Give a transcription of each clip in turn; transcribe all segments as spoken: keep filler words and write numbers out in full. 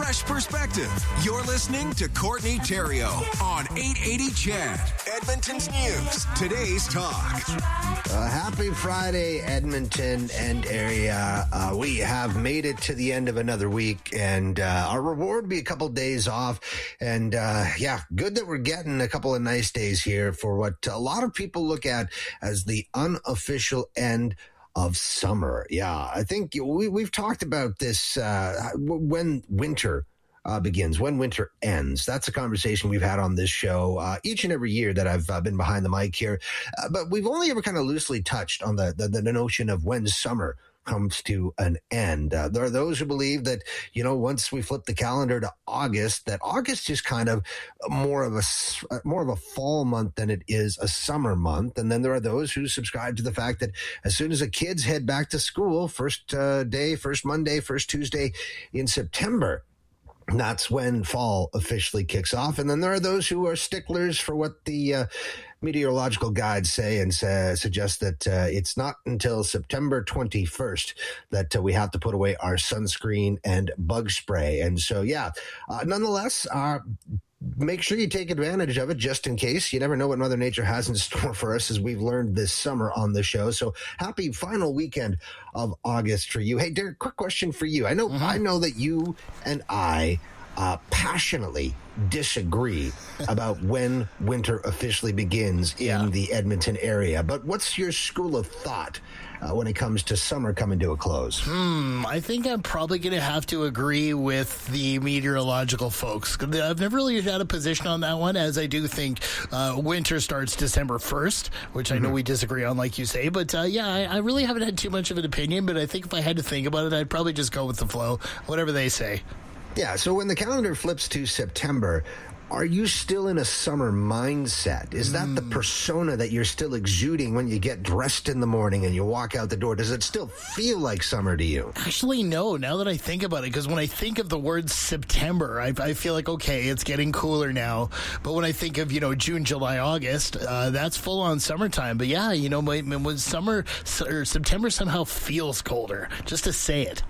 fresh perspective. You're listening to Courtney Theriault on eight eighty C H E D, Edmonton's news. Today's talk. Uh, happy Friday, Edmonton and area. Uh, we have made it to the end of another week, and uh, our reward will be a couple days off. And uh, yeah, good that we're getting a couple of nice days here for what a lot of people look at as the unofficial end of summer. Yeah, I think we, we've talked about this uh, when winter uh, begins, when winter ends. That's a conversation we've had on this show uh, each and every year that I've uh, been behind the mic here. Uh, but we've only ever kind of loosely touched on the, the, the notion of when summer comes to an end. Uh, there are those who believe that, you know, once we flip the calendar to August, that August is kind of more of a more of a fall month than it is a summer month. And then there are those who subscribe to the fact that as soon as the kids head back to school, first uh, day, first Monday, first Tuesday in September, that's when fall officially kicks off. And then there are those who are sticklers for what the uh, meteorological guides say and uh, suggest that uh, it's not until September twenty-first that uh, we have to put away our sunscreen and bug spray. And so, yeah, uh, nonetheless, uh, make sure you take advantage of it just in case. You never know what Mother Nature has in store for us, as we've learned this summer on the show. So happy final weekend of August for you. Hey, Derek, quick question for you. I know, mm-hmm. I know that you and I uh, passionately disagree about when winter officially begins in yeah. the Edmonton area. But what's your school of thought uh, when it comes to summer coming to a close? Hmm, I think I'm probably going to have to agree with the meteorological folks. I've never really had a position on that one, as I do think uh, winter starts December first, which mm-hmm. I know we disagree on, like you say. But uh, yeah, I, I really haven't had too much of an opinion, but I think if I had to think about it, I'd probably just go with the flow, whatever they say. Yeah, so when the calendar flips to September, are you still in a summer mindset? Is that mm. the persona that you're still exuding when you get dressed in the morning and you walk out the door? Does it still feel like summer to you? Actually, no, now that I think about it, because when I think of the word September, I, I feel like, okay, it's getting cooler now. But when I think of, you know, June, July, August, uh, that's full on summertime. But yeah, you know, my, when summer or September somehow feels colder, just to say it.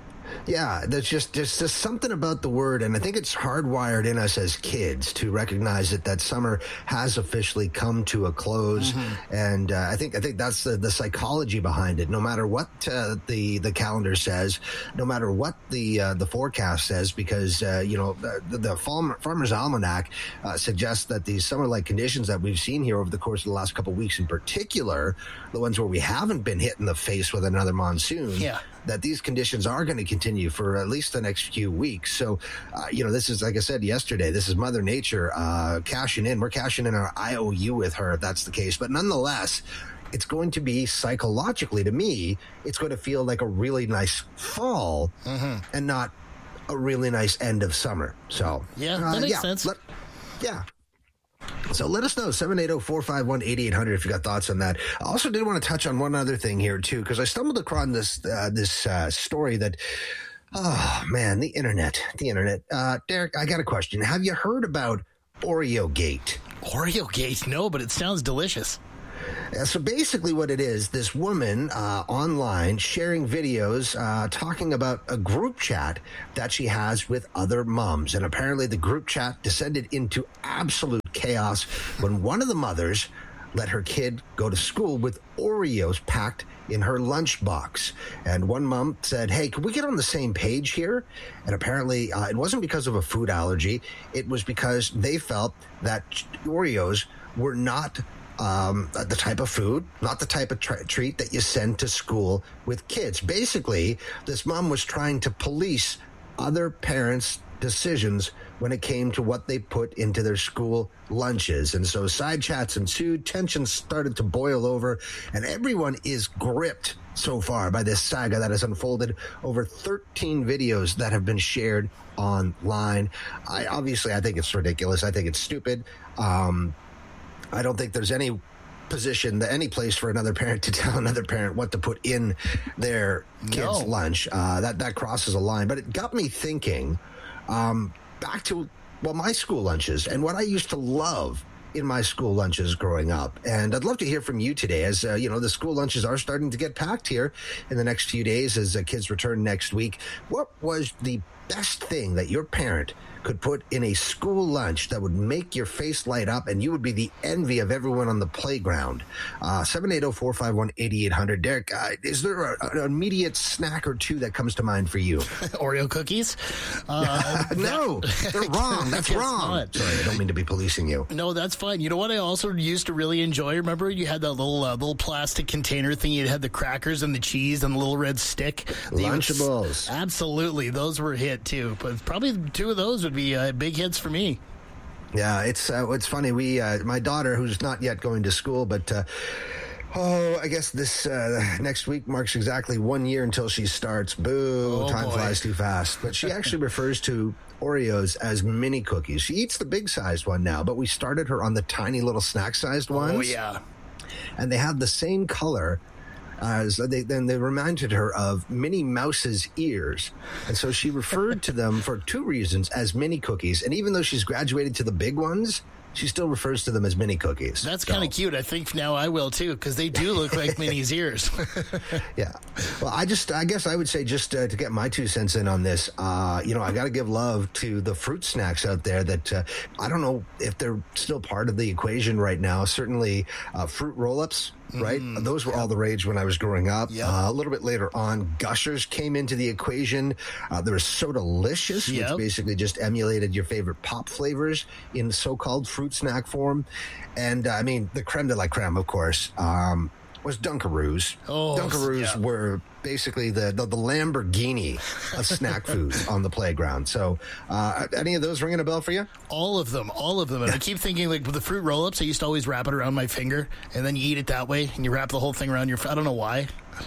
Yeah, there's just there's just something about the word, and I think it's hardwired in us as kids to recognize that that summer has officially come to a close, mm-hmm. and uh, I think I think that's the, the psychology behind it. No matter what uh, the the calendar says, no matter what the uh, the forecast says, because uh, you know the, the Farm, Farmer's Almanac uh, suggests that these summer-like conditions that we've seen here over the course of the last couple of weeks, in particular, the ones where we haven't been hit in the face with another monsoon, yeah. that these conditions are going to continue for at least the next few weeks. So, uh, you know, this is, like I said yesterday, this is Mother Nature uh, cashing in. We're cashing in our I O U with her, if that's the case. But nonetheless, it's going to be psychologically, to me, it's going to feel like a really nice fall mm-hmm. and not a really nice end of summer. So, yeah, that uh, makes yeah, sense. Let, yeah. So let us know, seven eight zero, four five one, eight eight hundred, if you got thoughts on that. I also did want to touch on one other thing here, too, because I stumbled across this uh, this uh, story that, oh, man, the internet, the internet. Uh, Derek, I got a question. Have you heard about Oreo Gate? Oreo Gate? No, but it sounds delicious. Yeah, so basically what it is, this woman uh, online sharing videos uh, talking about a group chat that she has with other moms. And apparently the group chat descended into absolute chaos when one of the mothers let her kid go to school with Oreos packed in her lunchbox. And one mom said, hey, can we get on the same page here? And apparently uh, it wasn't because of a food allergy. It was because they felt that Oreos were not Um, the type of food, not the type of tra- treat that you send to school with kids. Basically, this mom was trying to police other parents' decisions when it came to what they put into their school lunches. And so side chats ensued, tensions started to boil over, and everyone is gripped so far by this saga that has unfolded over thirteen videos that have been shared online. I obviously, I think it's ridiculous. I think it's stupid. Um, I don't think there's any position, any place for another parent to tell another parent what to put in their kid's no. lunch. Uh, that, that crosses a line. But it got me thinking um, back to, well, my school lunches and what I used to love in my school lunches growing up. And I'd love to hear from you today, as, uh, you know, the school lunches are starting to get packed here in the next few days as uh, kids return next week. What was the best thing that your parent could put in a school lunch that would make your face light up and you would be the envy of everyone on the playground? Uh, seven eight zero, four five one, eight eight hundred. Derek, uh, is there a, an immediate snack or two that comes to mind for you? Oreo cookies? Uh, no, they're wrong. That's wrong. Not. Sorry, I don't mean to be policing you. No, that's fine. You know what I also used to really enjoy? Remember you had that little uh, little plastic container thing. You had the crackers and the cheese and the little red stick. Lunchables. Would, absolutely. Those were a hit too. But probably two of those would be uh, big hits for me. Yeah, it's uh, it's funny. We uh, my daughter, who's not yet going to school, but uh, oh, I guess this uh, next week marks exactly one year until she starts. Boo! Oh, time boy. flies too fast. But she actually refers to Oreos as mini cookies. She eats the big sized one now, but we started her on the tiny little snack sized ones. Oh yeah, and they have the same color. As they, then they reminded her of Minnie Mouse's ears. And so she referred to them for two reasons as mini cookies. And even though she's graduated to the big ones, she still refers to them as mini cookies. That's so. kind of cute. I think now I will too, because they do look like Minnie's ears. Yeah. Well, I just, I guess I would say just uh, to get my two cents in on this, uh, you know, I got to give love to the fruit snacks out there that uh, I don't know if they're still part of the equation right now. Certainly uh, fruit roll-ups. Right? Mm, Those were yep. all the rage when I was growing up. Yep. Uh, a little bit later on, Gushers came into the equation. Uh, there was Sodalicious, yep. which basically just emulated your favorite pop flavors in so-called fruit snack form. And, uh, I mean, the creme de la creme, of course, um, was Dunkaroos. Oh, Dunkaroos yeah. were basically the, the, the Lamborghini of snack foods on the playground. So, uh, any of those ringing a bell for you? All of them, all of them. And I keep thinking, like, with the fruit roll-ups, I used to always wrap it around my finger, and then you eat it that way, and you wrap the whole thing around your... I don't know why.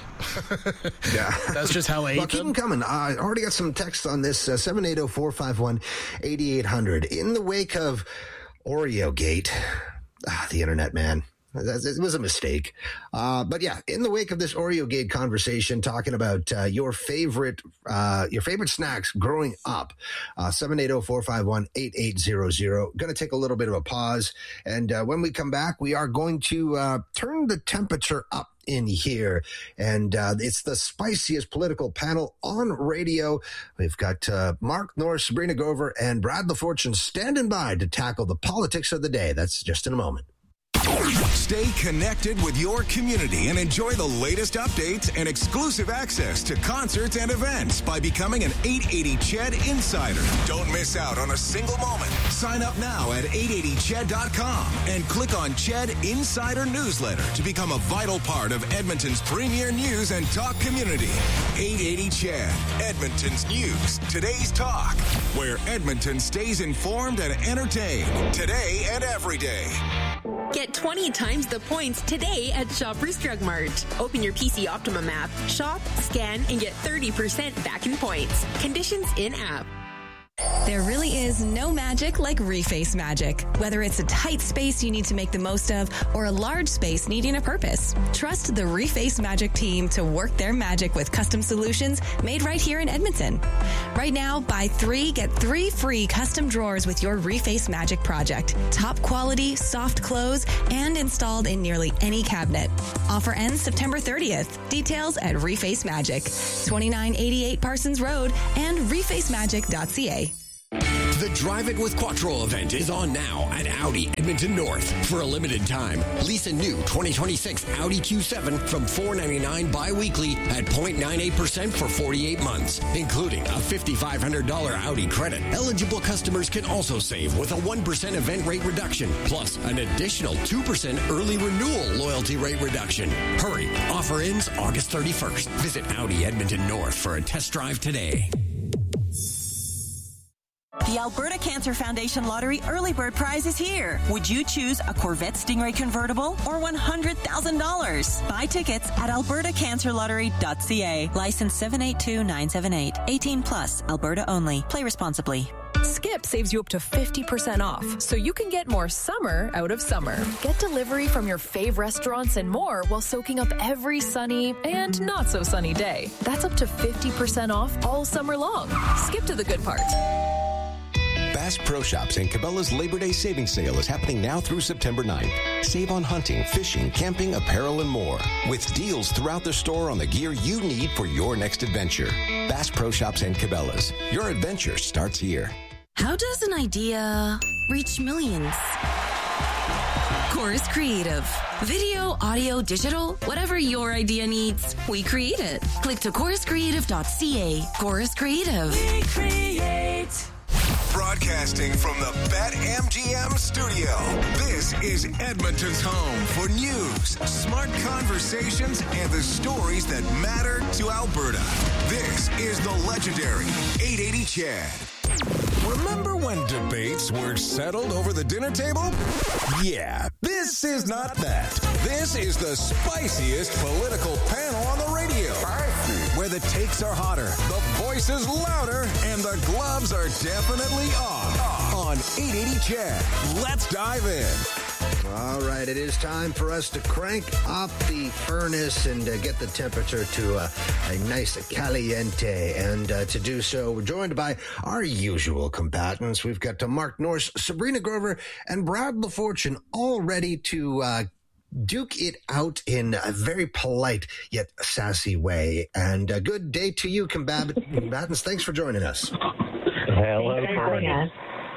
Yeah. That's just how I ate well, keep them. them coming. Uh, I already got some text on this, uh, seven eight zero, four five one, eight eight hundred. In the wake of Oreo Gate, ah, the internet, man. It was a mistake. Uh, but yeah, in the wake of this Oreo Gate conversation, talking about uh, your favorite uh, your favorite snacks growing up, uh, seven eight zero, four five one, eight eight zero zero. Going to take a little bit of a pause. And uh, when we come back, we are going to uh, turn the temperature up in here. And uh, it's the spiciest political panel on radio. We've got uh, Mark Norris, Sabrina Gover, and Brad LaFortune standing by to tackle the politics of the day. That's just in a moment. Stay connected with your community and enjoy the latest updates and exclusive access to concerts and events by becoming an eight eighty C H E D Insider. Don't miss out on a single moment. Sign up now at eight eighty C H E D dot com and click on C H E D Insider Newsletter to become a vital part of Edmonton's premier news and talk community. eight eighty C H E D, Edmonton's news, today's talk, where Edmonton stays informed and entertained today and every day. Get twenty times the points today at Shoppers Drug Mart. Open your P C Optimum app, shop, scan, and get thirty percent back in points. Conditions in-app. There really is no magic like Reface magic. Whether it's a tight space you need to make the most of or a large space needing a purpose, trust the Reface magic team to work their magic with custom solutions made right here in Edmonton. Right now, buy three, get three free custom drawers with your Reface magic project. Top quality, soft close, and installed in nearly any cabinet. Offer ends September thirtieth. Details at Reface Magic, twenty-nine eighty-eight Parsons Road and reface magic dot c a. The Drive It with Quattro event is on now at Audi Edmonton North. For a limited time, lease a new twenty twenty-six Audi Q seven from four ninety-nine bi-weekly at zero point nine eight percent for forty-eight months, including a five thousand five hundred dollars Audi credit. Eligible customers can also save with a one percent event rate reduction, plus an additional two percent early renewal loyalty rate reduction. Hurry, offer ends August thirty-first. Visit Audi Edmonton North for a test drive today. The Alberta Cancer Foundation Lottery Early Bird Prize is here. Would you choose a Corvette Stingray convertible or one hundred thousand dollars? Buy tickets at alberta cancer lottery dot c a. License seven eight two nine seven eight. eighteen plus. Alberta only. Play responsibly. Skip saves you up to fifty percent off, so you can get more summer out of summer. Get delivery from your fave restaurants and more while soaking up every sunny and not so sunny day. That's up to fifty percent off all summer long. Skip to the good part. Bass Pro Shops and Cabela's Labor Day Savings Sale is happening now through September ninth. Save on hunting, fishing, camping, apparel, and more. With deals throughout the store on the gear you need for your next adventure. Bass Pro Shops and Cabela's. Your adventure starts here. How does an idea reach millions? Chorus Creative. Video, audio, digital, whatever your idea needs, we create it. Click to chorus creative dot c a. Chorus Creative. We create. Broadcasting from the BetMGM studio, this is Edmonton's home for news, smart conversations, and the stories that matter to Alberta. This is the legendary eight eighty C H E D. Remember when debates were settled over the dinner table? Yeah, this is not that. This is the spiciest political panel on the radio. Where the takes are hotter, the voice is louder, and the gloves are definitely off. On eight eighty C H E D. Let's dive in. All right, it is time for us to crank up the furnace and uh, get the temperature to uh, a nice caliente. And uh, to do so, we're joined by our usual combatants. We've got uh, Mark Norris, Sabrina Grover, and Brad LaFortune all ready to uh, duke it out in a very polite yet sassy way. And a good day to you, combat- combatants. Thanks for joining us. Hello, Corinne.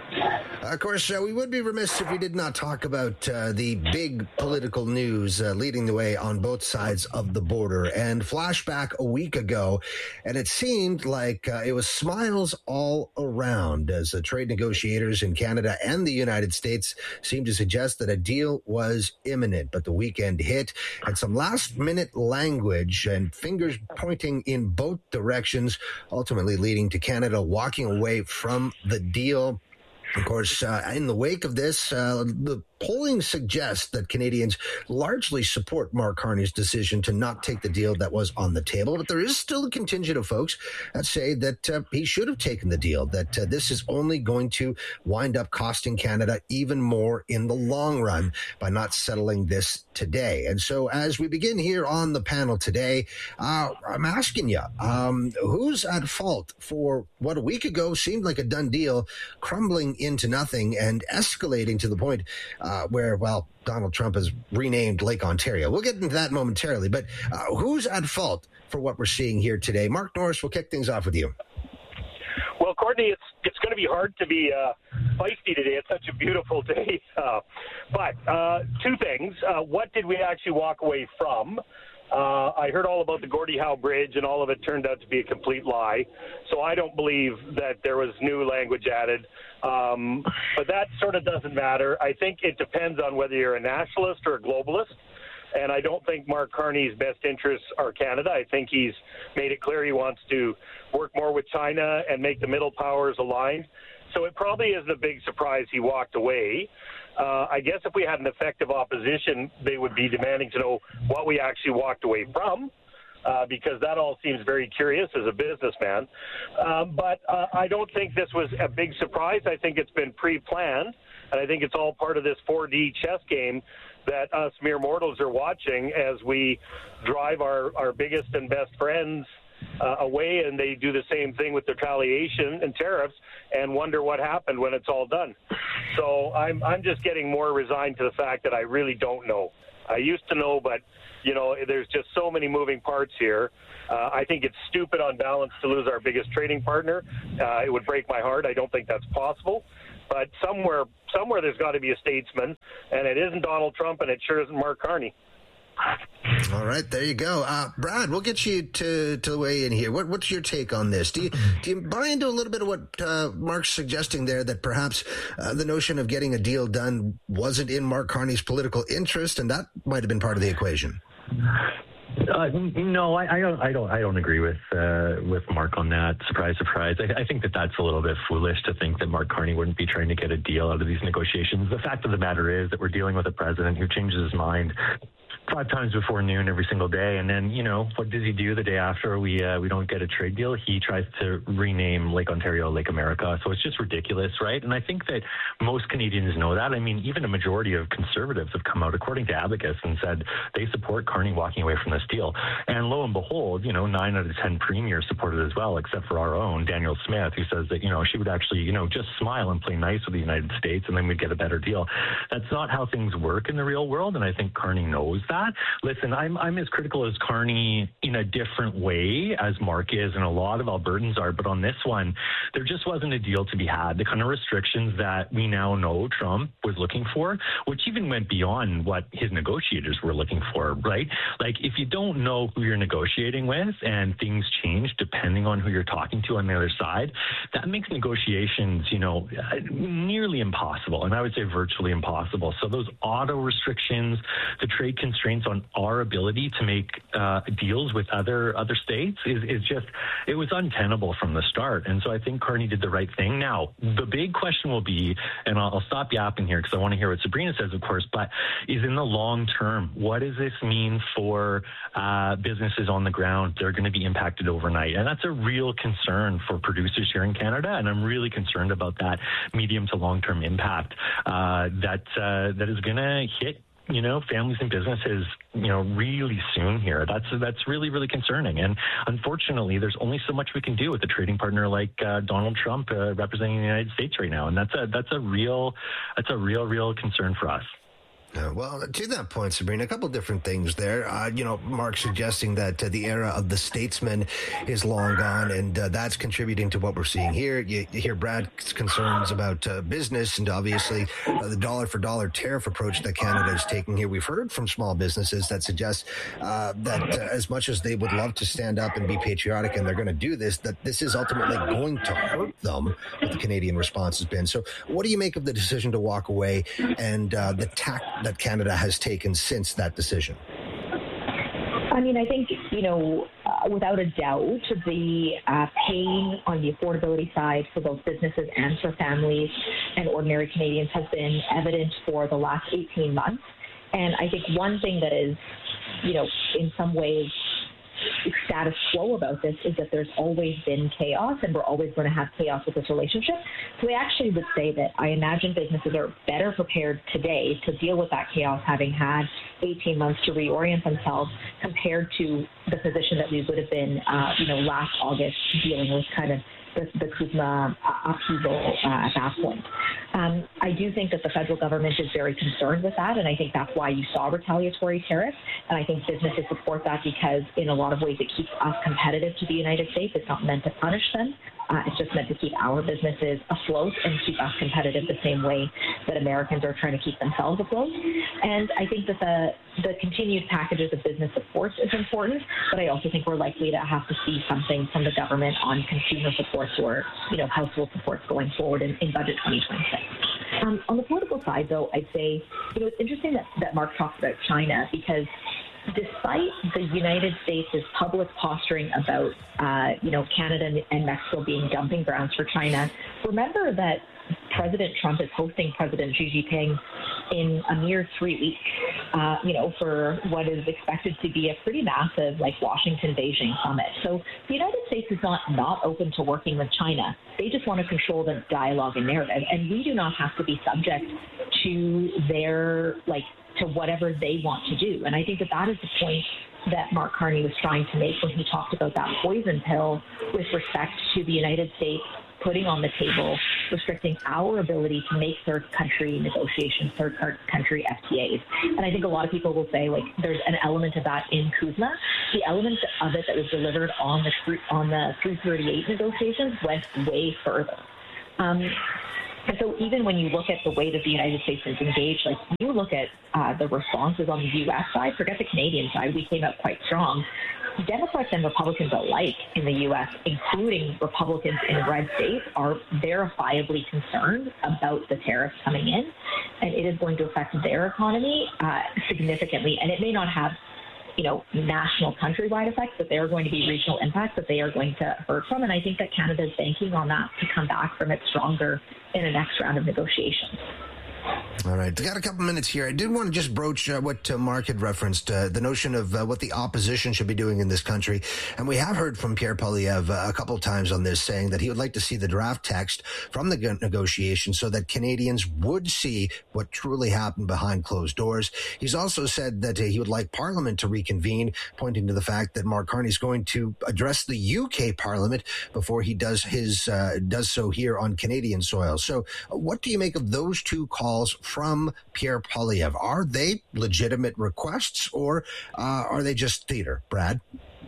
Uh, of course, uh, we would be remiss if we did not talk about uh, the big political news uh, leading the way on both sides of the border. And flashback a week ago, and it seemed like uh, it was smiles all around as the trade negotiators in Canada and the United States seemed to suggest that a deal was imminent. But the weekend hit, and some last-minute language and fingers pointing in both directions, ultimately leading to Canada walking away from the deal. Of course, uh, in the wake of this, uh, the polling suggests that Canadians largely support Mark Carney's decision to not take the deal that was on the table. But there is still a contingent of folks that say that uh, he should have taken the deal, that uh, this is only going to wind up costing Canada even more in the long run by not settling this today. And so as we begin here on the panel today, uh, I'm asking you, um, who's at fault for what a week ago seemed like a done deal, crumbling into nothing and escalating to the point uh, where, well, Donald Trump has renamed Lake Ontario. We'll get into that momentarily, but uh, who's at fault for what we're seeing here today? Mark Norris, we'll kick things off with you. Well, Courtney, it's it's going to be hard to be uh, feisty today. It's such a beautiful day. Uh, but uh, two things. Uh, what did we actually walk away from? Uh, I heard all about the Gordie Howe Bridge, and all of it turned out to be a complete lie. So I don't believe that there was new language added. Um, but that sort of doesn't matter. I think it depends on whether you're a nationalist or a globalist. And I don't think Mark Carney's best interests are Canada. I think he's made it clear he wants to work more with China and make the middle powers aligned. So it probably isn't a big surprise he walked away. Uh, I guess if we had an effective opposition, they would be demanding to know what we actually walked away from, uh, because that all seems very curious as a businessman. Um, but uh, I don't think this was a big surprise. I think it's been pre-planned, and I think it's all part of this four D chess game that us mere mortals are watching as we drive our, our biggest and best friends uh, away, and they do the same thing with retaliation and tariffs and wonder what happened when it's all done. So I'm I'm just getting more resigned to the fact that I really don't know. I used to know, but, you know, there's just so many moving parts here. Uh, I think it's stupid on balance to lose our biggest trading partner. Uh, it would break my heart. I don't think that's possible. But somewhere somewhere there's got to be a statesman, and it isn't Donald Trump, and it sure isn't Mark Carney. All right, there you go. Uh, Brad, we'll get you to, to weigh in here. What, what's your take on this? Do you, do you buy into a little bit of what uh, Mark's suggesting there, that perhaps uh, the notion of getting a deal done wasn't in Mark Carney's political interest, and that might have been part of the equation? Uh, no, I, I don't. I don't. I don't agree with uh, with Mark on that. Surprise, surprise. I, I think that that's a little bit foolish to think that Mark Carney wouldn't be trying to get a deal out of these negotiations. The fact of the matter is that we're dealing with a president who changes his mind five times before noon every single day. And then, you know, what does he do the day after we uh, we don't get a trade deal? He tries to rename Lake Ontario Lake America. So it's just ridiculous, right? And I think that most Canadians know that. I mean, even a majority of Conservatives have come out, according to Abacus, and said they support Carney walking away from this deal. And lo and behold, you know, nine out of ten premiers supported as well, except for our own Danielle Smith, who says that, you know, she would actually, you know, just smile and play nice with the United States and then we'd get a better deal. That's not how things work in the real world, and I think Carney knows that. Listen, I'm I'm as critical as Carney in a different way as Mark is, and a lot of Albertans are, but on this one, there just wasn't a deal to be had. The kind of restrictions that we now know Trump was looking for, which even went beyond what his negotiators were looking for, right? Like, if you don't know who you're negotiating with and things change depending on who you're talking to on the other side, that makes negotiations, you know, nearly impossible, and I would say virtually impossible. So those auto restrictions, the trade constraints on our ability to make uh, deals with other other states is, is just, it was untenable from the start. And so I think Carney did the right thing. Now, the big question will be, and I'll, I'll stop yapping here because I want to hear what Sabrina says, of course, but is in the long term, what does this mean for uh, businesses on the ground? They're going to be impacted overnight. And that's a real concern for producers here in Canada. And I'm really concerned about that medium to long-term impact uh, that uh, that is going to hit, you know, families and businesses, you know, really soon here. That's that's really, really concerning. And unfortunately, there's only so much we can do with a trading partner like uh, Donald Trump uh, representing the United States right now. And that's a that's a real that's a real, real concern for us. Uh, well, to that point, Sabrina, a couple different things there. Uh, you know, Mark suggesting that uh, the era of the statesman is long gone, and uh, that's contributing to what we're seeing here. You, you hear Brad's concerns about uh, business, and obviously uh, the dollar-for-dollar tariff approach that Canada is taking here. We've heard from small businesses that suggest uh, that uh, as much as they would love to stand up and be patriotic, and they're going to do this, that this is ultimately going to hurt them, what the Canadian response has been. So what do you make of the decision to walk away and uh, the tact that Canada has taken since that decision? I mean, I think, you know, uh, without a doubt, the uh, pain on the affordability side for both businesses and for families and ordinary Canadians has been evident for the last eighteen months. And I think one thing that is, you know, in some ways status quo about this is that there's always been chaos, and we're always going to have chaos with this relationship. So I actually would say that I imagine businesses are better prepared today to deal with that chaos, having had eighteen months to reorient themselves, compared to the position that we would have been, uh, you know, last August, dealing with kind of the, the CUSMA upheaval uh, at that point. Um, I do think that the federal government is very concerned with that, and I think that's why you saw retaliatory tariffs. And I think businesses support that because in a lot of ways it keeps us competitive to the United States. It's not meant to punish them. Uh, it's just meant to keep our businesses afloat and keep us competitive the same way that Americans are trying to keep themselves afloat. And I think that the the continued packages of business support is important, but I also think we're likely to have to see something from the government on consumer supports or, you know, household supports going forward in, in budget twenty twenty-six. Um, on the political side, though, I'd say, you know, it's interesting that, that Mark talks about China, because despite the United States' public posturing about, uh, you know, Canada and Mexico being dumping grounds for China, remember that President Trump is hosting President Xi Jinping in a mere three weeks, uh, you know, for what is expected to be a pretty massive, like, Washington-Beijing summit. So the United States is not not open to working with China. They just want to control the dialogue and narrative, and we do not have to be subject to their, like, to whatever they want to do. And I think that that is the point that Mark Carney was trying to make when he talked about that poison pill with respect to the United States putting on the table, restricting our ability to make third country negotiations, third country F T As. And I think a lot of people will say, like, there's an element of that in CUSMA. The element of it that was delivered on the on the three thirty-eight negotiations went way further. Um, And so even when you look at the way that the United States is engaged, like, you look at uh, the responses on the U S side, forget the Canadian side, we came out quite strong. Democrats and Republicans alike in the U S, including Republicans in red states, are verifiably concerned about the tariffs coming in, and it is going to affect their economy uh, significantly. And it may not have, you know, national countrywide effects, but there are going to be regional impacts that they are going to hurt from. And I think that Canada is banking on that to come back from it stronger in the next round of negotiations. All right. Got a couple minutes here. I did want to just broach uh, what uh, Mark had referenced, uh, the notion of uh, what the opposition should be doing in this country. And we have heard from Pierre Poilievre uh, a couple of times on this, saying that he would like to see the draft text from the negotiation so that Canadians would see what truly happened behind closed doors. He's also said that uh, he would like Parliament to reconvene, pointing to the fact that Mark Carney is going to address the U K Parliament before he does his uh, does so here on Canadian soil. So uh, what do you make of those two calls from Pierre Poilievre? Are they legitimate requests, or uh, are they just theater, Brad?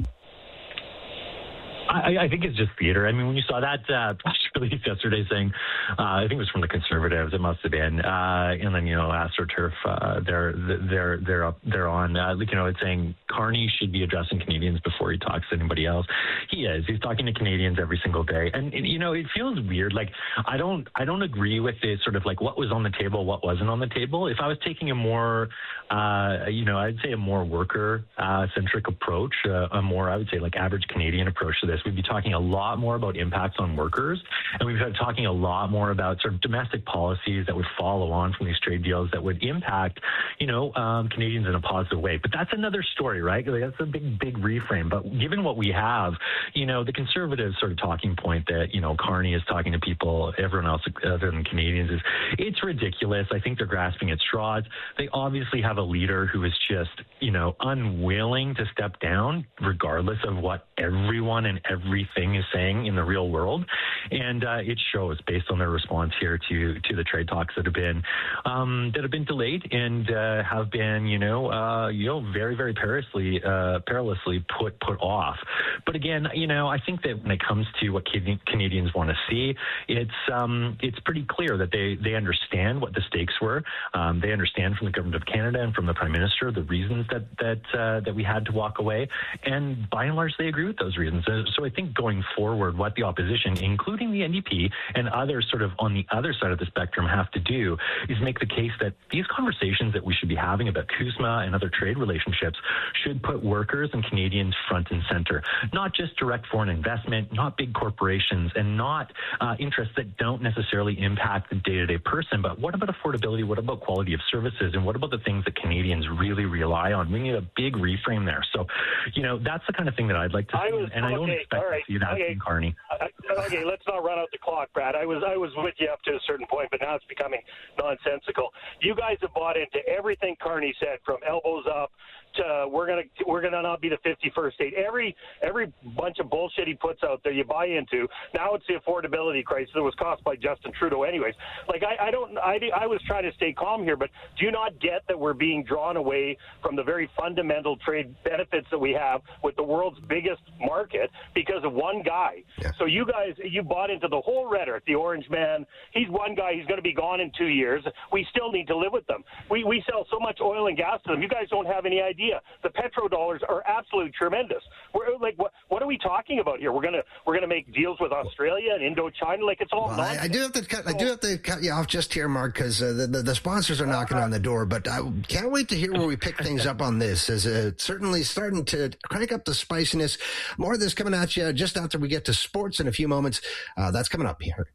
I, I think it's just theater. I mean, when you saw that uh, press release yesterday saying, uh, I think it was from the Conservatives, it must have been, uh, and then, you know, AstroTurf, uh, they're they're they're up, they're on, uh, you know, it's saying Carney should be addressing Canadians before he talks to anybody else. He is. He's talking to Canadians every single day, and, and you know, it feels weird. Like I don't I don't agree with it. Sort of like what was on the table, what wasn't on the table. If I was taking a more, uh, you know, I'd say a more worker uh, centric approach, uh, a more I would say like average Canadian approach to this. We'd be talking a lot more about impacts on workers, and we've been talking a lot more about sort of domestic policies that would follow on from these trade deals that would impact, you know, um, Canadians in a positive way. But that's another story, right? Like, that's a big, big reframe. But given what we have, you know, the Conservative sort of talking point that, you know, Carney is talking to people, everyone else other than Canadians, is it's ridiculous. I think they're grasping at straws. They obviously have a leader who is just, you know, unwilling to step down, regardless of what everyone and everything is saying in the real world. And uh, it shows based on their response here to to the trade talks that have been um, that have been delayed and uh, have been, you know, uh, you know, very, very perilously, uh, perilously put put off. But again, you know, I think that when it comes to what Canadians want to see, it's um, it's pretty clear that they they understand what the stakes were. Um, they understand from the government of Canada and from the Prime Minister the reasons that that uh, that we had to walk away, and by and large, they agree with those reasons. So I think going forward, what the opposition, including the N D P and others sort of on the other side of the spectrum, have to do is make the case that these conversations that we should be having about CUSMA and other trade relationships should put workers and Canadians front and center, not just direct foreign investment, not big corporations, and not uh, interests that don't necessarily impact the day-to-day person. But what about affordability? What about quality of services? And what about the things that Canadians really rely on? We need a big reframe there. So, you know, that's the kind of thing that I'd like to see, was, and I don't okay, expect right, to see that okay. in Carney. Uh, okay, let's not run out the clock, Brad. I was I was with you up to a certain point, but now it's becoming nonsensical. You guys have bought into everything Carney said, from elbows up to we're gonna we're gonna not be the fifty-first state. Every every bunch of bullshit he puts out there, you buy into. Now it's the affordability crisis that was caused by Justin Trudeau, anyways. Like I, I don't I, I was trying to stay calm here, but do you not get that we're being drawn away from the very fundamental trade benefits that we have with the world's biggest market because of one guy? Yeah. So you guys, you bought into the whole rhetoric. The Orange Man, he's one guy. He's going to be gone in two years. We still need to live with them. We we sell so much oil and gas to them. You guys don't have any idea. The petrodollars are absolutely tremendous. We're like, what? What are we talking about here? We're gonna we're gonna make deals with Australia and Indochina. Like it's all. Well, I, I do have to cut. I do have to cut you off just here, Mark, because uh, the, the the sponsors are knocking on the door. But I can't wait to hear where we pick things up on this. As uh, certainly starting to crank up the spiciness. More of this coming at you just after we get to sports in a few moments. Uh, that's coming up here.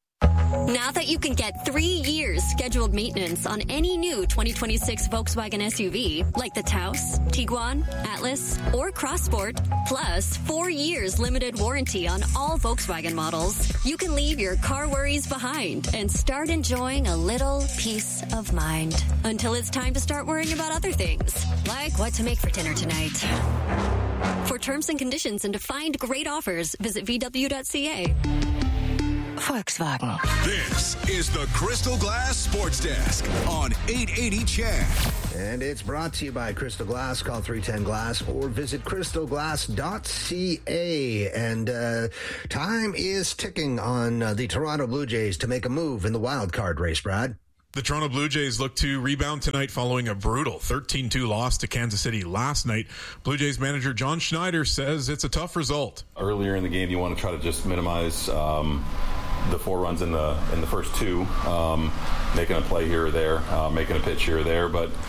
Now that you can get three years scheduled maintenance on any new twenty twenty-six Volkswagen S U V, like the Taos, Tiguan, Atlas, or Crossport, plus four years limited warranty on all Volkswagen models, you can leave your car worries behind and start enjoying a little peace of mind until it's time to start worrying about other things, like what to make for dinner tonight. For terms and conditions and to find great offers, visit V W dot C A. Volkswagen. This is the Crystal Glass Sports Desk on eight eighty C H E D. And it's brought to you by Crystal Glass. Call three ten glass or visit crystal glass dot c a. And uh, time is ticking on uh, the Toronto Blue Jays to make a move in the wild card race, Brad. The Toronto Blue Jays look to rebound tonight following a brutal thirteen two loss to Kansas City last night. Blue Jays manager John Schneider says it's a tough result. Earlier in the game, you want to try to just minimize um, the four runs in the in the first two, um, making a play here or there, uh, making a pitch here or there. But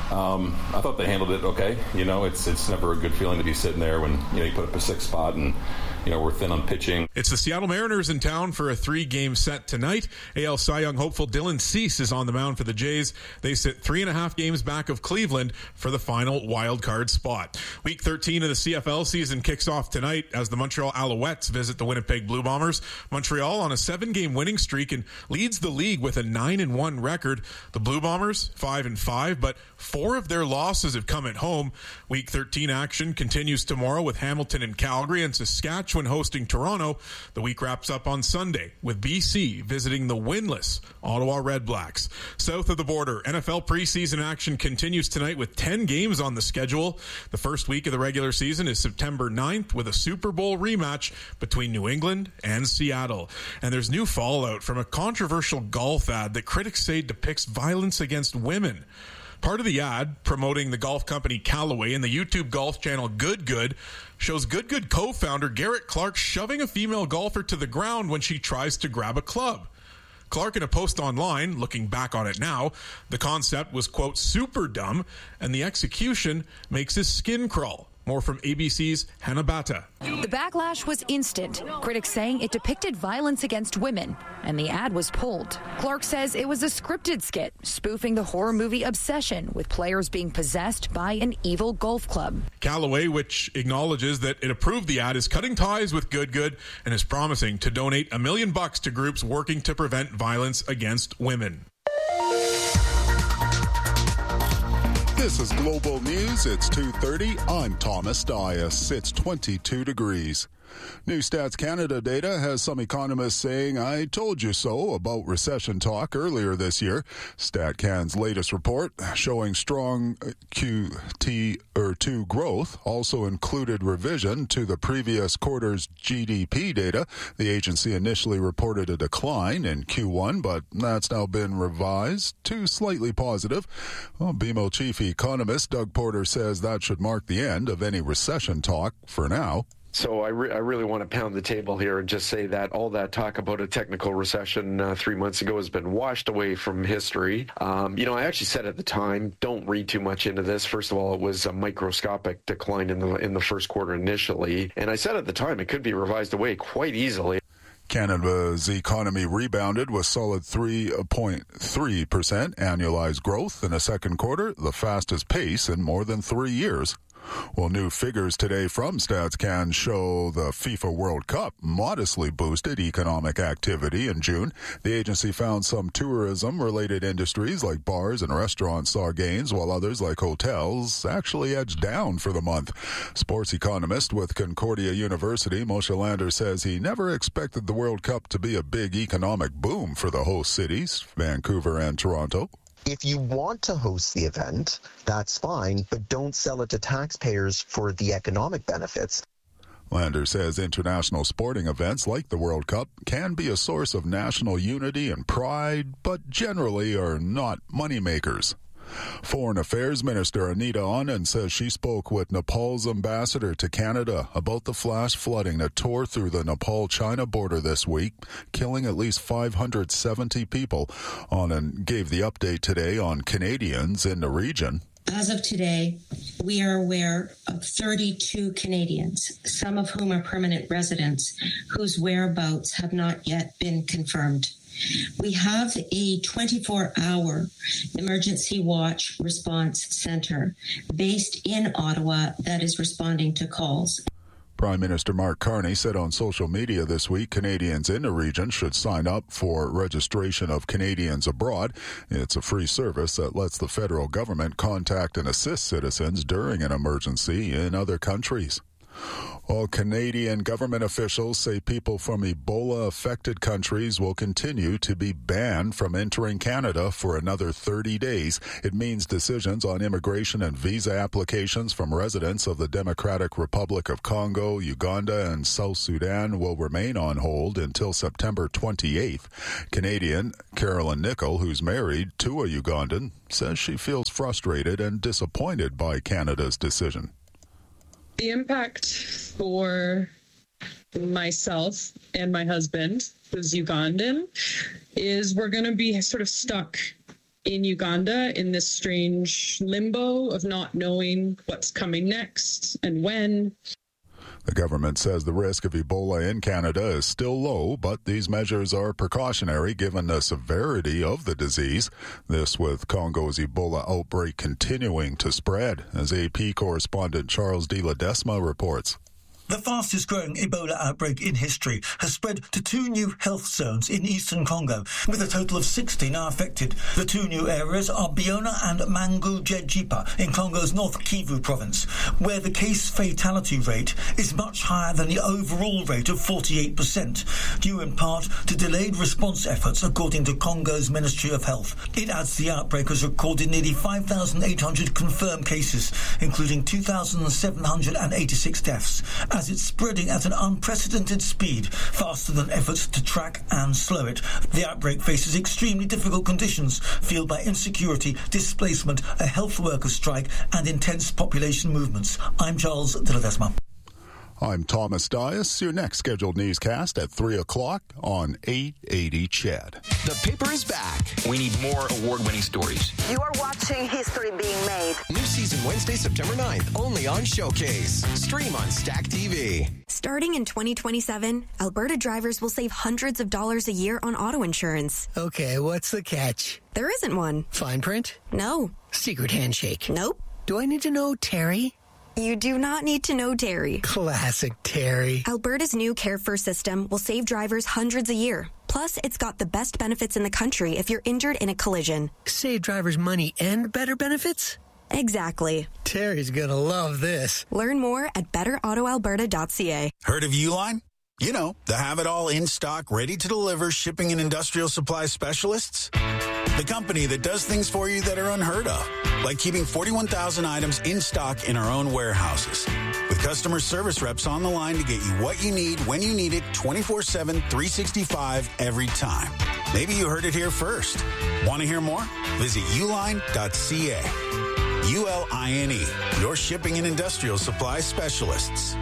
Um, I thought they handled it okay. You know, it's it's never a good feeling to be sitting there when, you know, you put up a six spot and, you know, we're thin on pitching. It's the Seattle Mariners in town for a three-game set tonight. A L Cy Young hopeful Dylan Cease is on the mound for the Jays. They sit three and a half games back of Cleveland for the final wild card spot. Week thirteen of the C F L season kicks off tonight as the Montreal Alouettes visit the Winnipeg Blue Bombers. Montreal on a seven-game winning streak and leads the league with a nine and one record. The Blue Bombers five and five, but four of their losses have come at home. Week thirteen action continues tomorrow with Hamilton and Calgary and Saskatchewan when hosting Toronto. The week wraps up on Sunday with B C visiting the winless Ottawa Redblacks. South of the border, N F L preseason action continues tonight with ten games on the schedule. The first week of the regular season is September ninth with a Super Bowl rematch between New England and Seattle. And there's new fallout from a controversial golf ad that critics say depicts violence against women. Part of the ad, promoting the golf company Callaway and the YouTube golf channel Good Good, shows Good Good co-founder Garrett Clark shoving a female golfer to the ground when she tries to grab a club. Clark, in a post online, looking back on it now, the concept was, quote, super dumb, and the execution makes his skin crawl. More from A B C's Hannah Batta. The backlash was instant. Critics saying it depicted violence against women, and the ad was pulled. Clark says it was a scripted skit, spoofing the horror movie Obsession, with players being possessed by an evil golf club. Callaway, which acknowledges that it approved the ad, is cutting ties with Good Good and is promising to donate a million bucks to groups working to prevent violence against women. This is Global News. It's two thirty. I'm Thomas Dias. It's twenty-two degrees. New Stats Canada data has some economists saying, I told you so, about recession talk earlier this year. StatCan's latest report showing strong Q T two growth also included revision to the previous quarter's G D P data. The agency initially reported a decline in Q one, but that's now been revised to slightly positive. Well, B M O chief economist Doug Porter says that should mark the end of any recession talk for now. So I, re- I really want to pound the table here and just say that all that talk about a technical recession uh, three months ago has been washed away from history. Um, you know, I actually said at the time, don't read too much into this. First of all, it was a microscopic decline in the in the first quarter initially. And I said at the time, it could be revised away quite easily. Canada's economy rebounded with solid three point three percent annualized growth in the second quarter, the fastest pace in more than three years. Well, new figures today from StatsCan show the FIFA World Cup modestly boosted economic activity in June. The agency found some tourism-related industries like bars and restaurants saw gains, while others like hotels actually edged down for the month. Sports economist with Concordia University, Moshe Lander, says he never expected the World Cup to be a big economic boom for the host cities, Vancouver and Toronto. If you want to host the event, that's fine, but don't sell it to taxpayers for the economic benefits. Lander says international sporting events like the World Cup can be a source of national unity and pride, but generally are not moneymakers. Foreign Affairs Minister Anita Anand says she spoke with Nepal's ambassador to Canada about the flash flooding that tore through the Nepal-China border this week, killing at least five hundred seventy people. Anand gave the update today on Canadians in the region. As of today, we are aware of thirty-two Canadians, some of whom are permanent residents, whose whereabouts have not yet been confirmed. We have a twenty-four hour emergency watch response center based in Ottawa that is responding to calls. Prime Minister Mark Carney said on social media this week Canadians in the region should sign up for registration of Canadians abroad. It's a free service that lets the federal government contact and assist citizens during an emergency in other countries. All Canadian government officials say people from Ebola-affected countries will continue to be banned from entering Canada for another thirty days. It means decisions on immigration and visa applications from residents of the Democratic Republic of Congo, Uganda, and South Sudan will remain on hold until September twenty-eighth. Canadian Carolyn Nickel, who's married to a Ugandan, says she feels frustrated and disappointed by Canada's decision. The impact for myself and my husband, who's Ugandan, is we're going to be sort of stuck in Uganda in this strange limbo of not knowing what's coming next and when. The government says the risk of Ebola in Canada is still low, but these measures are precautionary given the severity of the disease. This with Congo's Ebola outbreak continuing to spread, as A P correspondent Charles de Ledesma reports. The fastest-growing Ebola outbreak in history has spread to two new health zones in eastern Congo, with a total of sixty now affected. The two new areas are Biona and Mangu-Jejipa in Congo's North Kivu province, where the case fatality rate is much higher than the overall rate of forty-eight percent, due in part to delayed response efforts, according to Congo's Ministry of Health. It adds the outbreak has recorded nearly five thousand eight hundred confirmed cases, including two thousand seven hundred eighty-six deaths, as it's spreading at an unprecedented speed, faster than efforts to track and slow it. The outbreak faces extremely difficult conditions, fueled by insecurity, displacement, a health worker strike, and intense population movements. I'm Charles de Ledesma. I'm Thomas Dias. Your next scheduled newscast at three o'clock on eight eighty C H E D. The paper is back. We need more award-winning stories. You are watching history being made. New season Wednesday, September ninth, only on Showcase. Stream on Stack T V. Starting in twenty twenty-seven, Alberta drivers will save hundreds of dollars a year on auto insurance. Okay, what's the catch? There isn't one. Fine print? No. Secret handshake? Nope. Do I need to know Terry? You do not need to know Terry. Classic Terry. Alberta's new Care First system will save drivers hundreds a year. Plus, it's got the best benefits in the country if you're injured in a collision. Save drivers money and better benefits? Exactly. Terry's gonna love this. Learn more at better auto alberta dot c a. Heard of Uline? You know, the have-it-all in-stock, ready-to-deliver shipping and industrial supply specialists. The company that does things for you that are unheard of, like keeping forty-one thousand items in stock in our own warehouses. With customer service reps on the line to get you what you need when you need it, twenty-four seven, three sixty-five every time. Maybe you heard it here first. Want to hear more? Visit uline dot c a. U L I N E, your shipping and industrial supply specialists.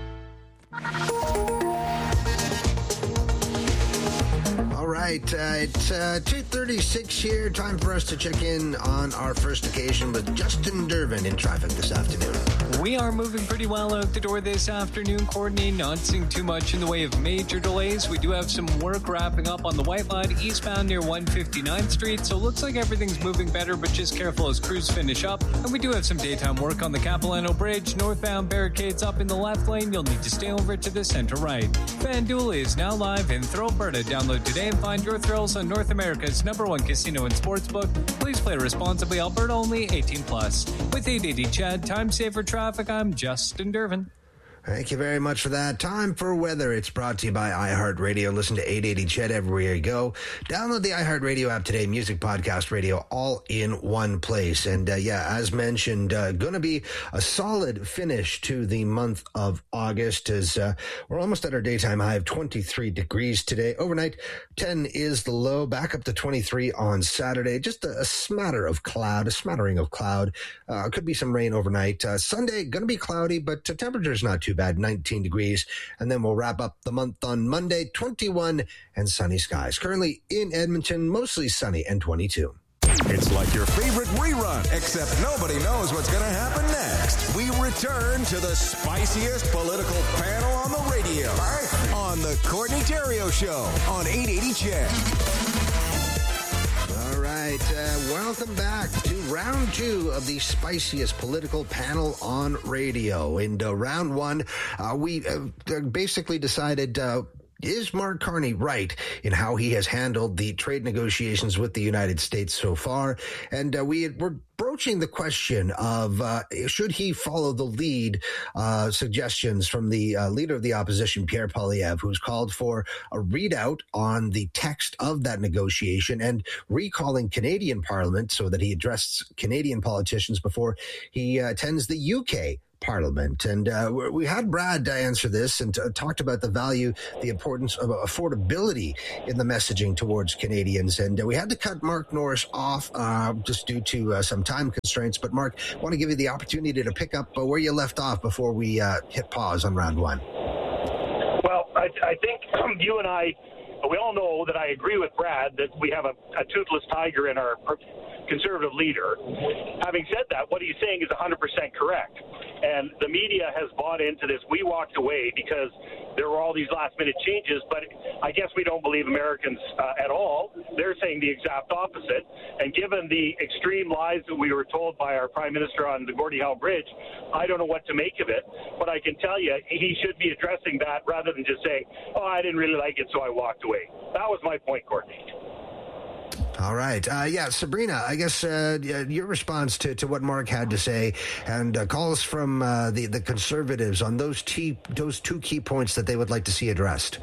All right, uh, it's uh, two thirty-six here. Time for us to check in on our first occasion with Justin Dervin in traffic this afternoon. We are moving pretty well out the door this afternoon, Courtney. Not seeing too much in the way of major delays. We do have some work wrapping up on the White Line eastbound near one fifty-ninth Street, so it looks like everything's moving better, but just careful as crews finish up. And we do have some daytime work on the Capilano Bridge. Northbound barricades up in the left lane. You'll need to stay over to the center right. FanDuel is now live in Thrill Alberta. Download today and find your thrills on North America's number one casino and sportsbook. Please play responsibly. Alberta only, eighteen plus. With eight eighty Chad, time saver traffic, I'm Justin Dervin. Thank you very much for that. Time for weather. It's brought to you by iHeartRadio. Listen to eight eighty C H E D everywhere you go. Download the iHeartRadio app today. Music, podcast, radio, all in one place. And uh, yeah, as mentioned, uh, going to be a solid finish to the month of August as uh, we're almost at our daytime high of twenty-three degrees today. Overnight, ten is the low, back up to twenty-three on Saturday. Just a, a smatter of cloud, a smattering of cloud. Uh, could be some rain overnight. Uh, Sunday, going to be cloudy, but uh, temperature's not too bad, nineteen degrees. And then we'll wrap up the month on Monday, twenty-one and sunny skies. Currently in Edmonton, mostly sunny and twenty-two. It's like your favorite rerun, except nobody knows what's going to happen next. We return to the spiciest political panel on the radio on the Courtney Theriault Show on eight eighty C H E D. All right, uh, welcome back to round two of the spiciest political panel on radio. In uh, round one, uh, we uh, basically decided... Uh, Is Mark Carney right in how he has handled the trade negotiations with the United States so far? And uh, we were broaching the question of uh, should he follow the lead uh, suggestions from the uh, leader of the opposition, Pierre Poilievre, who's called for a readout on the text of that negotiation and recalling Canadian Parliament so that he addresses Canadian politicians before he uh, attends the U K Parliament. And uh, we had Brad answer this and t- talked about the value, the importance of affordability in the messaging towards Canadians. And uh, we had to cut Mark Norris off uh, just due to uh, some time constraints. But Mark, I want to give you the opportunity to pick up uh, where you left off before we uh, hit pause on round one. Well, I, I think you and I we all know that I agree with Brad that we have a, a toothless tiger in our conservative leader. Having said that, what he's saying is one hundred percent correct. And the media has bought into this. We walked away because there were all these last-minute changes, but I guess we don't believe Americans uh, at all. They're saying the exact opposite. And given the extreme lies that we were told by our Prime Minister on the Gordie Howe Bridge, I don't know what to make of it. But I can tell you, he should be addressing that rather than just saying, oh, I didn't really like it, so I walked away. That was my point, Courtney. All right. Uh, yeah, Sabrina, I guess uh, your response to, to what Mark had to say and uh, calls from uh, the, the Conservatives on those, t- those two key points that they would like to see addressed.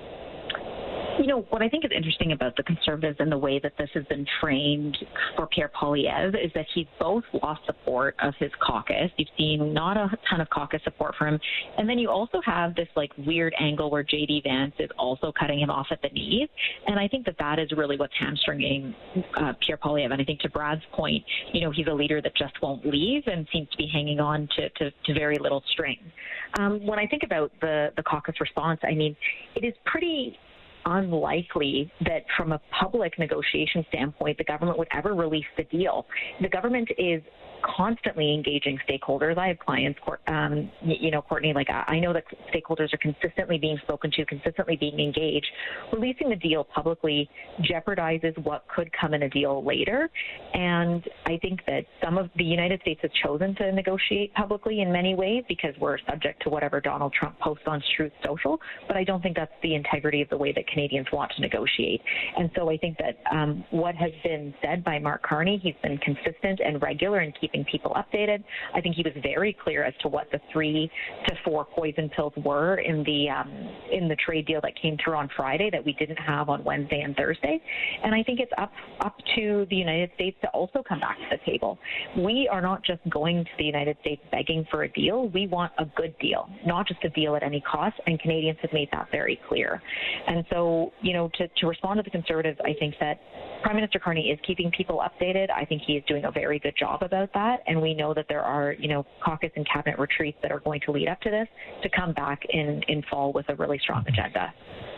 You know, what I think is interesting about the Conservatives and the way that this has been framed for Pierre Poilievre is that he's both lost support of his caucus. You've seen not a ton of caucus support for him. And then you also have this, like, weird angle where J D Vance is also cutting him off at the knees. And I think that that is really what's hamstringing uh, Pierre Poilievre. And I think to Brad's point, you know, he's a leader that just won't leave and seems to be hanging on to, to, to very little string. Um, when I think about the, the caucus response, I mean, it is pretty unlikely that from a public negotiation standpoint, the government would ever release the deal. The government is constantly engaging stakeholders. I have clients, um, you know, Courtney, like I know that stakeholders are consistently being spoken to, consistently being engaged. Releasing the deal publicly jeopardizes what could come in a deal later. And I think that some of the United States has chosen to negotiate publicly in many ways because we're subject to whatever Donald Trump posts on Truth Social. But I don't think that's the integrity of the way that Canadians want to negotiate. And so I think that um, what has been said by Mark Carney, he's been consistent and regular in keeping people updated. I think he was very clear as to what the three to four poison pills were in the um, in the trade deal that came through on Friday that we didn't have on Wednesday and Thursday. And I think it's up up to the United States to also come back to the table. We are not just going to the United States begging for a deal. We want a good deal, not just a deal at any cost. And Canadians have made that very clear. And so, you know, to, to respond to the Conservatives, I think that Prime Minister Carney is keeping people updated. I think he is doing a very good job about that. And we know that there are, you know, caucus and cabinet retreats that are going to lead up to this to come back in, in fall with a really strong agenda.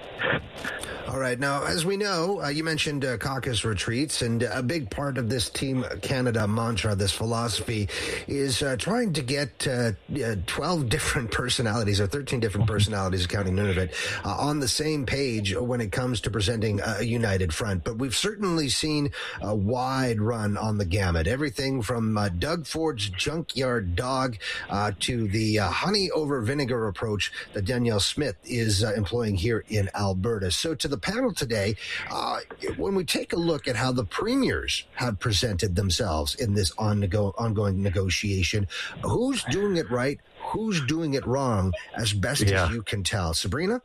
All right. Now, as we know, uh, you mentioned uh, caucus retreats, and a big part of this Team Canada mantra, this philosophy, is uh, trying to get uh, twelve different personalities or thirteen different personalities, counting Nunavut, uh, on the same page when it comes to presenting a united front. But we've certainly seen a wide run on the gamut. Everything from uh, Doug Ford's junkyard dog uh, to the uh, honey over vinegar approach that Danielle Smith is uh, employing here in Alberta. So to the panel today, uh, when we take a look at how the premiers have presented themselves in this on nego- ongoing negotiation, who's doing it right, who's doing it wrong, as best yeah. as you can tell? Sabrina?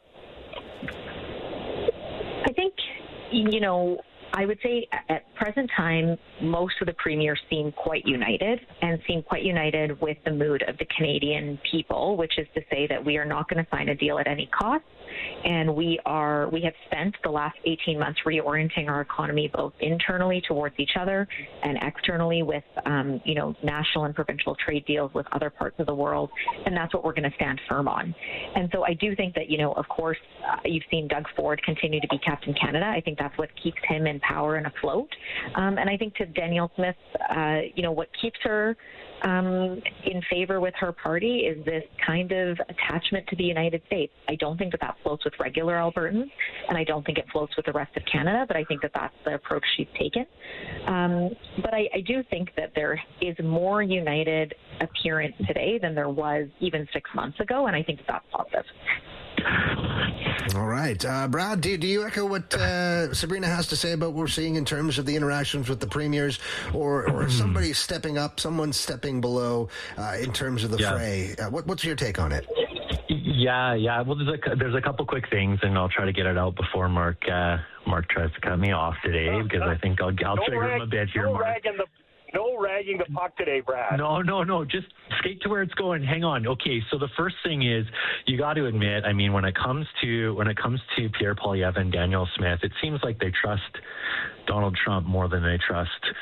I think, you know, I would say at present time, most of the premiers seem quite united and seem quite united with the mood of the Canadian people, which is to say that we are not going to sign a deal at any cost. And we are, we have spent the last eighteen months reorienting our economy both internally towards each other and externally with, um, you know, national and provincial trade deals with other parts of the world. And that's what we're going to stand firm on. And so I do think that, you know, of course, uh, you've seen Doug Ford continue to be Captain Canada. I think that's what keeps him in power and afloat. Um, and I think to Danielle Smith, uh, you know, what keeps her um, in favor with her party is this kind of attachment to the United States. I don't think that that floats with regular Albertans, and I don't think it floats with the rest of Canada, but I think that that's the approach she's taken. Um, but I, I do think that there is more united appearance today than there was even six months ago, and I think that that's positive. All right. Uh, Brad, do, do you echo what uh, Sabrina has to say about what we're seeing in terms of the interactions with the premiers, or, or somebody stepping up, someone stepping below uh, in terms of the yeah. fray? Uh, what, what's your take on it? Yeah, yeah. Well, there's a there's a couple quick things, and I'll try to get it out before Mark uh, Mark tries to cut me off today, because I think I'll I'll no trigger rag, him a bit here, no Mark. Ragging the, no ragging the puck today, Brad. No, no, no. Just skate to where it's going. Hang on. Okay, so the first thing is you got to admit. I mean, when it comes to when it comes to Pierre Poilievre and Danielle Smith, it seems like they trust Donald Trump more than they trust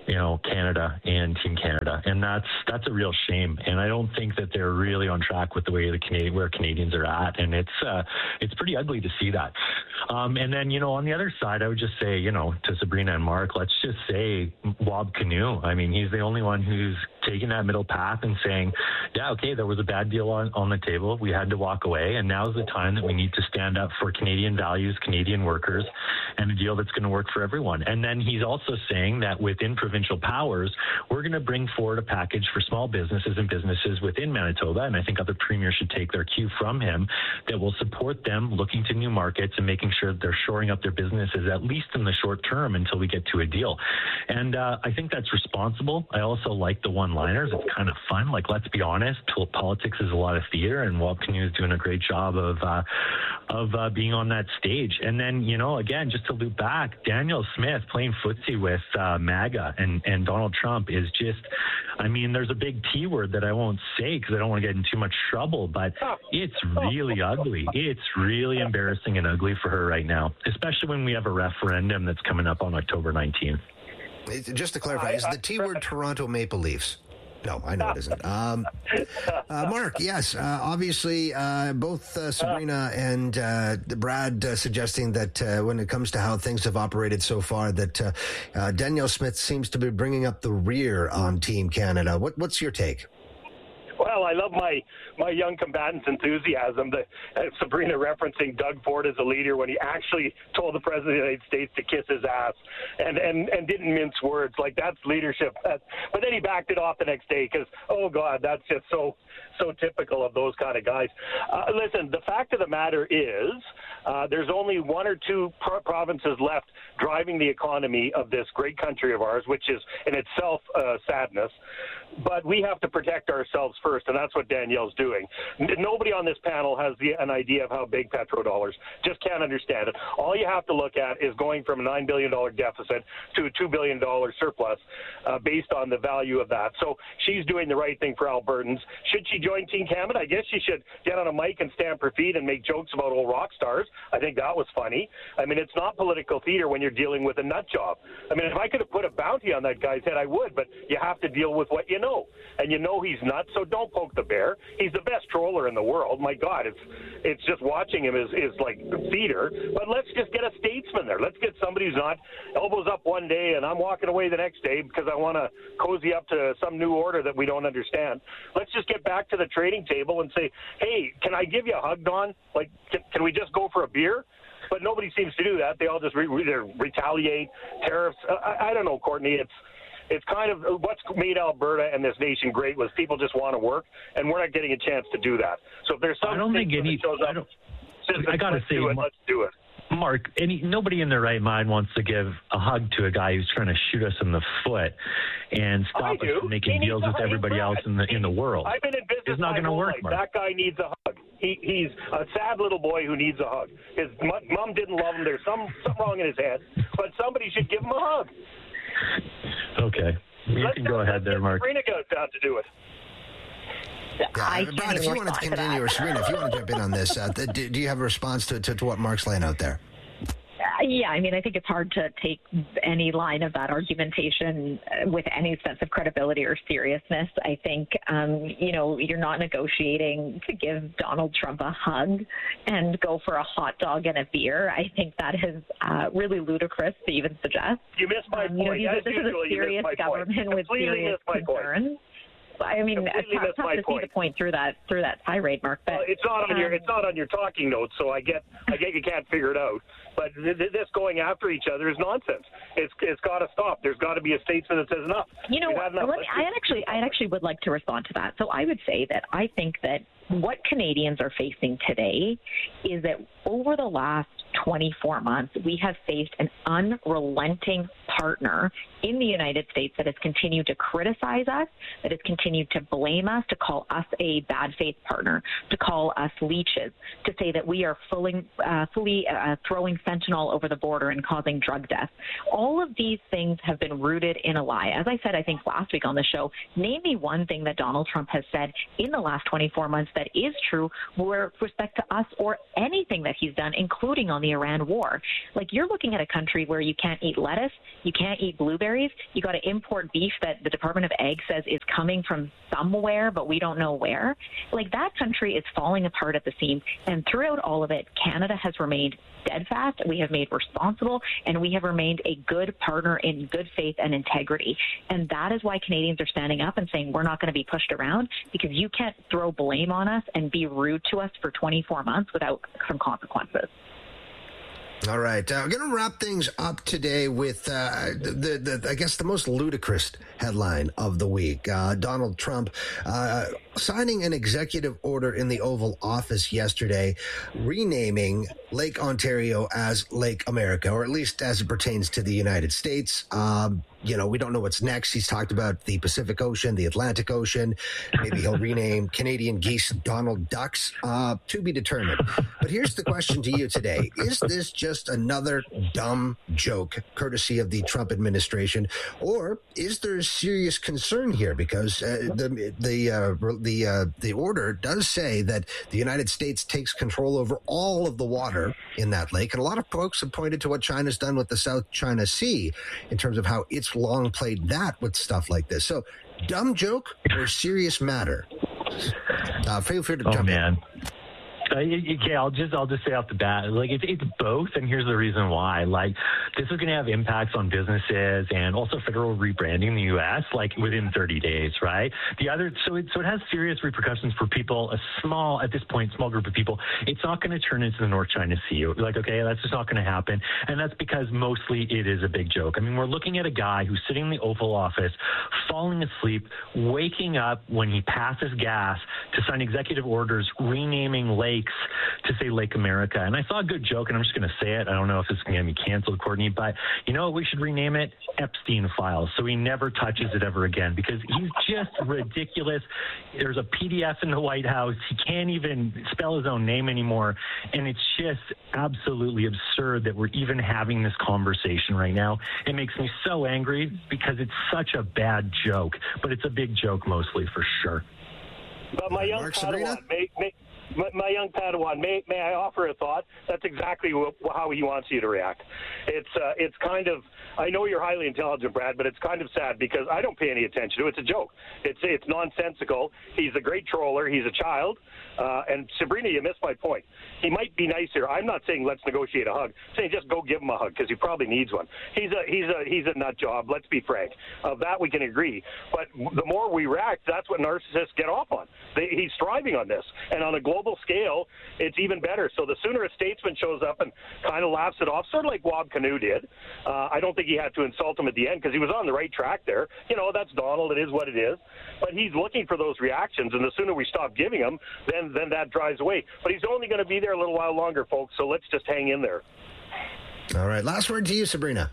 you know, Canada and Team Canada, and that's that's a real shame. And I don't think that they're really on track with the way the Canadian where Canadians are at, and it's uh, it's pretty ugly to see that. Um, and then, you know, on the other side, I would just say, you know, to Sabrina and Mark, let's just say Wab Kinew. I mean, he's the only one who's taking that middle path and saying, yeah, okay, there was a bad deal on, on the table. We had to walk away. And now's the time that we need to stand up for Canadian values, Canadian workers, and a deal that's going to work for everyone. And then he's also saying that within provincial powers, we're going to bring forward a package for small businesses and businesses within Manitoba. And I think other premiers should take their cue from him that will support them looking to new markets and making sure that they're shoring up their businesses, at least in the short term, until we get to a deal. And uh, I think that's responsible. I also like the one-liners. It's kind of fun. Like, let's be honest, politics is a lot of theater, and Wab Kinew is doing a great job of uh, of uh, being on that stage. And then, you know, again, just to loop back, Danielle Smith playing footsie with uh, MAGA and, and Donald Trump is just, I mean, there's a big T word that I won't say because I don't want to get in too much trouble, but it's really ugly. It's really embarrassing and ugly for her right now, especially when we have a referendum that's coming up on October nineteenth. Just to clarify, is the T word Toronto Maple Leafs? No, I know it isn't. Um, uh, Mark, yes, uh, obviously, uh, both uh, Sabrina and uh, Brad uh, suggesting that uh, when it comes to how things have operated so far, that uh, uh, Danielle Smith seems to be bringing up the rear on Team Canada. What, what's your take? Well, I love my, my young combatant's enthusiasm. The, uh, Sabrina referencing Doug Ford as a leader when he actually told the President of the United States to kiss his ass and, and, and didn't mince words. Like, that's leadership. That's, but then he backed it off the next day because, oh, God, that's just so so typical of those kind of guys. Uh, listen, the fact of the matter is uh, there's only one or two pro- provinces left driving the economy of this great country of ours, which is in itself uh, sadness. But we have to protect ourselves first, and that's what Danielle's doing. N- nobody on this panel has the, an idea of how big petrodollars. Just can't understand it. All you have to look at is going from a nine billion dollars deficit to a two billion dollars surplus uh, based on the value of that. So she's doing the right thing for Albertans. Should she join Team Canada? I guess she should get on a mic and stamp her feet and make jokes about old rock stars. I think that was funny. I mean, it's not political theater when you're dealing with a nut job. I mean, if I could have put a bounty on that guy's head, I would, but you have to deal with what you know. And you know he's nuts, so don't poke the bear. He's the best troller in the world. My God, it's it's just watching him is, is like theater. But let's just get a statesman there. Let's get somebody who's not elbows up one day and I'm walking away the next day because I want to cozy up to some new order that we don't understand. Let's just get back to the trading table and say, hey, can I give you a hug, Don? Like, can, can we just go for a beer? But nobody seems to do that. They all just re- re- retaliate, tariffs. Uh, I, I don't know, Courtney. It's It's kind of what's made Alberta and this nation great was people just want to work, and we're not getting a chance to do that. So if there's some I don't think any. shows up, I, don't, says, I gotta let's say, do it, Mark, let's do it. Mark, any nobody in their right mind wants to give a hug to a guy who's trying to shoot us in the foot and stop us from making deals with everybody else in the in the world. I've been in business. It's not going to work, Mark. That guy needs a hug. He, he's a sad little boy who needs a hug. His m- mom didn't love him. There's some something wrong in his head, but somebody should give him a hug. Okay. You let's can go ahead there, Mark. Sabrina goes down to do it. Yeah, Brad, if you wanted to continue, or Sabrina, if you want to jump in on this, uh, do, do you have a response to, to, to what Mark's laying out there? Uh, yeah, I mean, I think it's hard to take any line of that argumentation with any sense of credibility or seriousness. I think, um, you know, you're not negotiating to give Donald Trump a hug and go for a hot dog and a beer. I think that is uh, really ludicrous to even suggest. You missed my um, point. You know, As this usual, is a serious government with serious concerns. Point. I mean, it's tough, tough to point. see the point through that through that tirade, Mark. But well, it's not on um, your it's not on your talking notes, so I get I get you can't figure it out. But th- th- this going after each other is nonsense. It's it's got to stop. There's got to be a statesman that says enough. You know, enough. let me, I actually I actually would like to respond to that. So I would say that I think that what Canadians are facing today is that over the last twenty-four months, we have faced an unrelenting partner in the United States that has continued to criticize us, that has continued to blame us, to call us a bad faith partner, to call us leeches, to say that we are fully, uh, fully uh, throwing fentanyl over the border and causing drug deaths. All of these things have been rooted in a lie. As I said, I think last week on the show, name me one thing that Donald Trump has said in the last twenty-four months that is true with respect to us or anything that he's done, including on the Iran war. Like, you're looking at a country where you can't eat lettuce, you You can't eat blueberries. You got to import beef that the Department of Ag says is coming from somewhere, but we don't know where. Like, that country is falling apart at the seams. And throughout all of it, Canada has remained steadfast. We have made responsible, and we have remained a good partner in good faith and integrity. And that is why Canadians are standing up and saying we're not going to be pushed around, because you can't throw blame on us and be rude to us for twenty-four months without some consequences. All right. Uh, we're going to wrap things up today with, uh, the, the, I guess, the most ludicrous headline of the week. Uh, Donald Trump uh, signing an executive order in the Oval Office yesterday, renaming Lake Ontario as Lake America, or at least as it pertains to the United States. Um, you know, we don't know what's next. He's talked about the Pacific Ocean, the Atlantic Ocean. Maybe he'll rename Canadian geese Donald Ducks, uh, to be determined. But here's the question to you today. Is this just another dumb joke, courtesy of the Trump administration, or is there a serious concern here? Because uh, the the uh, the uh, the order does say that the United States takes control over all of the water in that lake, and a lot of folks have pointed to what China's done with the South China Sea in terms of how it's long played that with stuff like this. So, dumb joke or serious matter? Uh, feel free to oh, jump man. in. Uh, okay, I'll just I'll just say off the bat, like it's, it's both, and here's the reason why. Like, this is going to have impacts on businesses and also federal rebranding in the U S like within thirty days, right? The other, so it so it has serious repercussions for people. A small, at this point, small group of people. It's not going to turn into the North China Sea. Like, okay, that's just not going to happen, and that's because mostly it is a big joke. I mean, we're looking at a guy who's sitting in the Oval Office, falling asleep, waking up when he passes gas to sign executive orders renaming lakes to say Lake America. And I saw a good joke, and I'm just going to say it. I don't know if it's going to be canceled, Courtney, but you know what? We should rename it Epstein Files, so he never touches it ever again, because he's just ridiculous. There's a P D F in the White House. He can't even spell his own name anymore. And it's just absolutely absurd that we're even having this conversation right now. It makes me so angry because it's such a bad joke, but it's a big joke mostly, for sure. But my young Padawan, may, may, my, my young Padawan, may, may I offer a thought? That's exactly wh- how he wants you to react. It's uh, it's kind of, I know you're highly intelligent, Brad, but it's kind of sad because I don't pay any attention to it. It's a joke. It's it's nonsensical. He's a great troller. He's a child. Uh, and Sabrina, you missed my point. He might be nicer. I'm not saying let's negotiate a hug. I'm saying just go give him a hug because he probably needs one. He's a he's a he's a nut job. Let's be frank. Of that we can agree. But the more we react, that's what narcissists get off on. They, he's thriving on this, and on a global scale, it's even better. So the sooner a statesman shows up and kind of laughs it off, sort of like Bob Canoe did. Uh, I don't think he had to insult him at the end because he was on the right track there. You know, that's Donald. It is what it is. But he's looking for those reactions, and the sooner we stop giving them, then then that drives away. But he's only going to be there a little while longer, folks, so let's just hang in there. All right. Last word to you, Sabrina.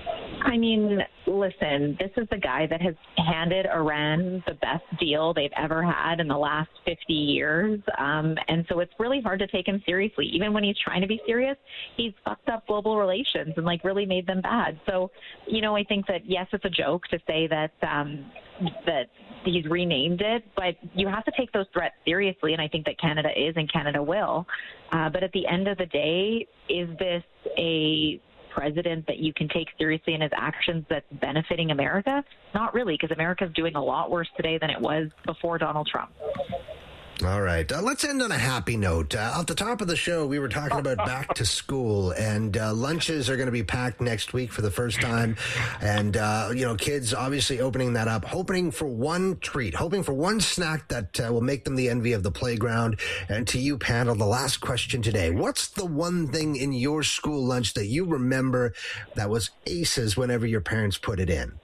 I mean, listen, this is the guy that has handed Iran the best deal they've ever had in the last fifty years. Um, and so it's really hard to take him seriously. Even when he's trying to be serious, he's fucked up global relations and, like, really made them bad. So, you know, I think that, yes, it's a joke to say that um, that he's renamed it, but you have to take those threats seriously, and I think that Canada is and Canada will. Uh, but at the end of the day, is this a president that you can take seriously in his actions that's benefiting America? Not really, because America's doing a lot worse today than it was before Donald Trump. All right. Uh, let's end on a happy note. Uh, at the top of the show, we were talking about back to school, and uh, lunches are going to be packed next week for the first time. And, uh, you know, kids obviously opening that up, hoping for one treat, hoping for one snack that uh, will make them the envy of the playground. And to you, panel, the last question today. What's the one thing in your school lunch that you remember that was aces whenever your parents put it in?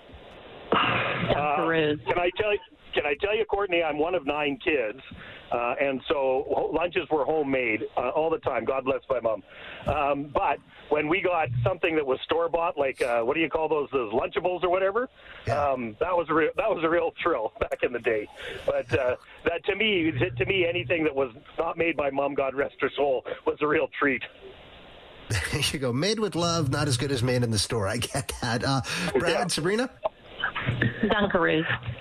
Uh, can I tell you? Can I tell you, Courtney, I'm one of nine kids, uh, and so lunches were homemade uh, all the time. God bless my mom. Um, but when we got something that was store-bought, like uh, what do you call those, those Lunchables or whatever, yeah. um, that was a real, that was a real thrill back in the day. But uh, that to me, to me, anything that was not made by Mom, God rest her soul, was a real treat. There you go. Made with love, not as good as made in the store. I get that. Uh, Brad, yeah. Sabrina? Dunkaroos.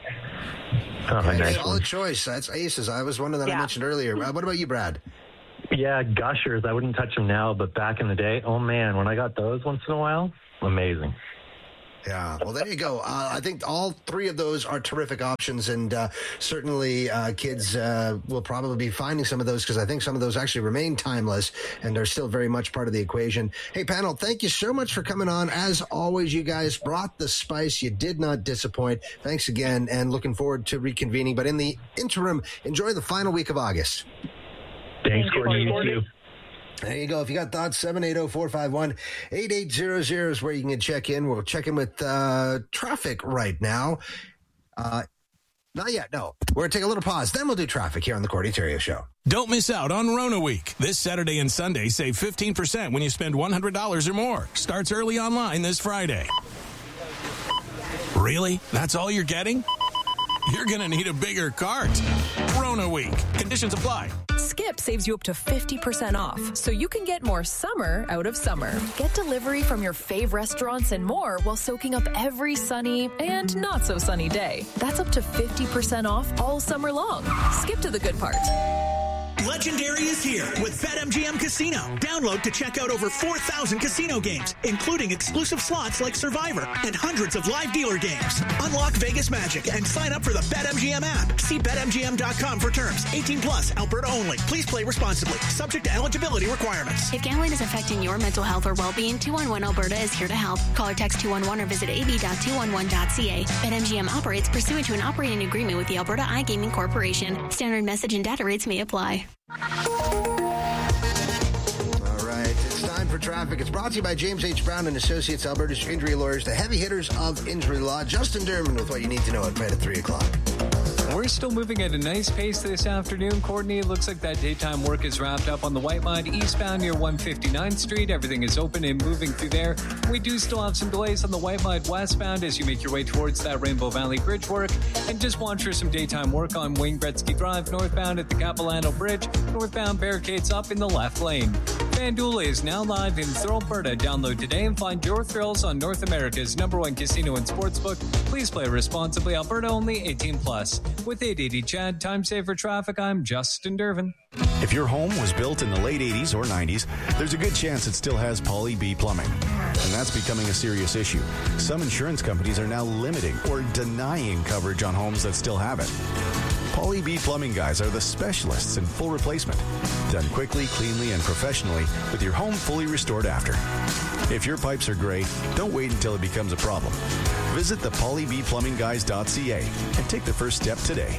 Oh, okay, nice solid one. choice. That's aces. I was one that yeah. I mentioned earlier. Uh, what about you, Brad? Yeah, Gushers. I wouldn't touch them now, but back in the day, oh man, when I got those once in a while, amazing. Yeah, well, there you go. Uh, I think all three of those are terrific options, and uh, certainly uh, kids uh, will probably be finding some of those because I think some of those actually remain timeless and are still very much part of the equation. Hey, panel, thank you so much for coming on. As always, you guys brought the spice. You did not disappoint. Thanks again, and looking forward to reconvening. But in the interim, enjoy the final week of August. Thanks, Courtney. You too. There you go. If you got thoughts, seven eight zero, four five one, eight eight zero zero is where you can check in. We'll check in with uh, traffic right now. Uh, not yet, no. We're going to take a little pause. Then we'll do traffic here on the Cordy Terrio Show. Don't miss out on Rona Week. This Saturday and Sunday, save fifteen percent when you spend one hundred dollars or more. Starts early online this Friday. Really? That's all you're getting? You're going to need a bigger cart. Rona Week. Conditions apply. Skip saves you up to fifty percent off, so you can get more summer out of summer. Get delivery from your fave restaurants and more while soaking up every sunny and not so sunny day. That's up to fifty percent off all summer long. Skip to the good part. Legendary is here with BetMGM Casino. Download to check out over four thousand casino games, including exclusive slots like Survivor and hundreds of live dealer games. Unlock Vegas magic and sign up for the BetMGM app. See Bet M G M dot com for terms. eighteen plus, Alberta only. Please play responsibly. Subject to eligibility requirements. If gambling is affecting your mental health or well-being, two one one Alberta is here to help. Call or text two one one or visit a b dot two one one dot c a. BetMGM operates pursuant to an operating agreement with the Alberta iGaming Corporation. Standard message and data rates may apply. All right, it's time for traffic. It's brought to you by James H. Brown and Associates, Alberta's injury lawyers, the heavy hitters of injury law. Justin Derman with what you need to know at right at three o'clock. We're still moving at a nice pace this afternoon. Courtney, it looks like that daytime work is wrapped up on the White Line eastbound near one fifty-ninth Street. Everything is open and moving through there. We do still have some delays on the White Line westbound as you make your way towards that Rainbow Valley Bridge work. And just watch for some daytime work on Wayne Gretzky Drive northbound at the Capilano Bridge. Northbound barricades up in the left lane. FanDuel is now live in Thrill, Alberta. Download today and find your thrills on North America's number one casino and sportsbook. Please play responsibly. Alberta only, eighteen plus. With eight eighty Chad, time saver traffic, I'm Justin Dervin. If your home was built in the late eighties or nineties, there's a good chance it still has Pauly B Plumbing. And that's becoming a serious issue. Some insurance companies are now limiting or denying coverage on homes that still have it. Pauly B Plumbing guys are the specialists in full replacement. Done quickly, cleanly, and professionally with your home fully restored after. If your pipes are gray, don't wait until it becomes a problem. Visit the pauly b plumbing guys dot c a and take the first step today.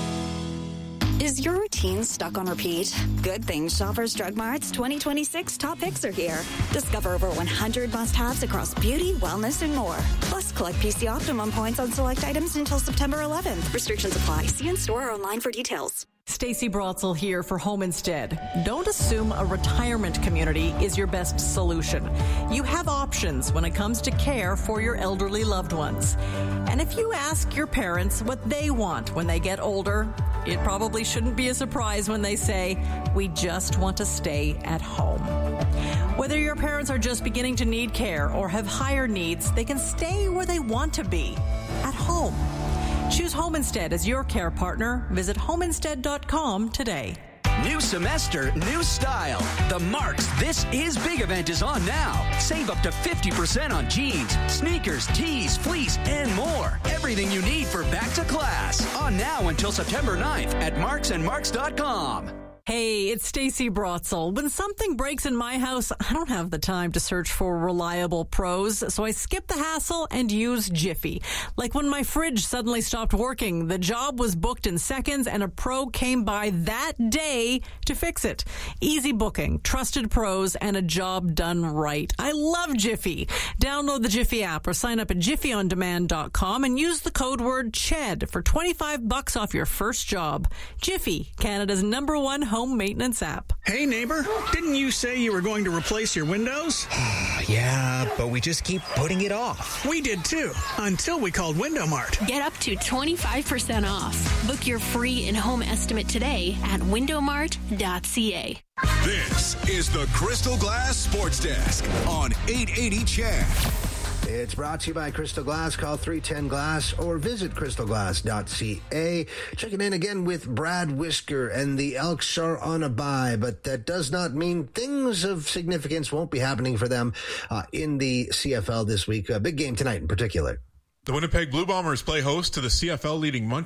Is your routine stuck on repeat? Good thing Shoppers Drug Mart's twenty twenty-six top picks are here. Discover over one hundred must-haves across beauty, wellness, and more. Plus, collect P C Optimum points on select items until September eleventh. Restrictions apply. See in-store or online for details. Stacey Brotzel here for Home Instead. Don't assume a retirement community is your best solution. You have options when it comes to care for your elderly loved ones. And if you ask your parents what they want when they get older, it probably shouldn't be a surprise when they say, we just want to stay at home. Whether your parents are just beginning to need care or have higher needs, they can stay where they want to be, at home. Choose Home Instead as your care partner. Visit home instead dot com today. New semester, new style. The Marks This Is Big event is on now. Save up to fifty percent on jeans, sneakers, tees, fleece, and more. Everything you need for back to class. On now until September ninth at marks and marks dot com. Hey, it's Stacey Brotzel. When something breaks in my house, I don't have the time to search for reliable pros, so I skip the hassle and use Jiffy. Like when my fridge suddenly stopped working, the job was booked in seconds and a pro came by that day to fix it. Easy booking, trusted pros, and a job done right. I love Jiffy. Download the Jiffy app or sign up at jiffy on demand dot com and use the code word CHED for twenty-five bucks off your first job. Jiffy, Canada's number one home home maintenance app. Hey, neighbor, didn't you say you were going to replace your windows? Yeah, but we just keep putting it off. We did too, until we called Window Mart. Get up to twenty-five percent off. Book your free in-home estimate today at window mart dot c a. This is the Crystal Glass Sports Desk on eight eighty Chad. It's brought to you by Crystal Glass. Call three ten glass or visit crystal glass dot c a. Checking in again with Brad Whisker, and the Elks are on a bye, but that does not mean things of significance won't be happening for them uh, in the C F L this week. A big game tonight in particular. The Winnipeg Blue Bombers play host to the C F L leading Montreal